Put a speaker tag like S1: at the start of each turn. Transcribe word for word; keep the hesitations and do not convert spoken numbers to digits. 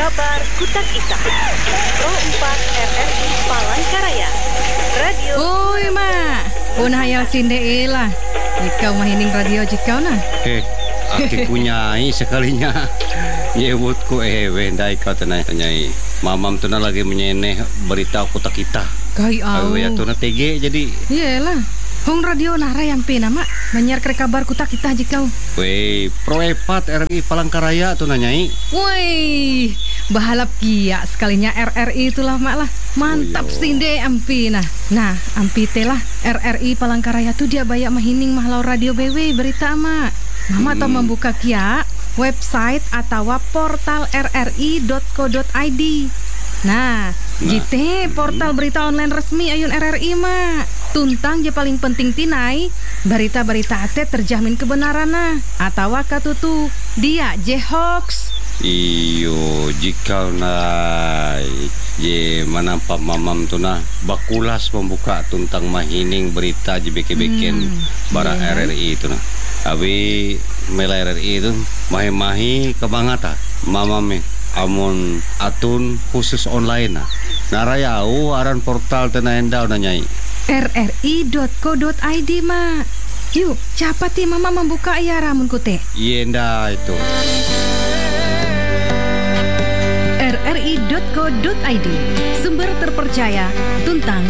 S1: Kabar Kutak Isah Pro empat R R I Palangkaraya Radio.
S2: Oi mak, pun hayal sinde lah. Jikau mahining radio jikau nah.
S3: Eh, aki punyai sekalinya. Nyebutku eh wendai kau tenai tanyai. Mamam tu na lagi menyeneh berita Kutak kita.
S2: Kai au.
S3: Awe ya tu na T G jadi.
S2: Iyalah. Hong radio nara yang pina mak menyiar ke kabar Kutak kita jikau.
S3: Wei, Pro empat R R I Palangkaraya tu nanyai.
S2: Woi, bahalap kia sekalinya R R I itulah mak lah. Mantap
S3: Oh, yo.
S2: sinde ampi nah. Nah, ampi telah R R I Palangkaraya tu dia bayak mahining mahlau radio B W berita mak. Mama tau membuka kia website atau portal r r i dot co dot i d. Nah,
S3: Nah.
S2: jite portal berita online resmi ayun R R I mak. Tuntang je paling penting tinai berita-berita ate terjamin kebenaran nah. Atau katutu dia je hoax.
S3: Iyo, jika na ye manampak mamam tu na bakulas membuka tentang mahining berita je beke-beken
S2: Hmm,
S3: barang
S2: yeah.
S3: R R I tu na. Abi mela R R I tu mahi-mahi kebangata mamam amun atun khusus online na. Narayau aran portal tena endau nanyai.
S2: r r i dot co dot i d mak. Yuk, cepat ti mama membuka ya ramun kute.
S3: Yenda itu.
S2: r r i dot co dot i d, sumber terpercaya tentang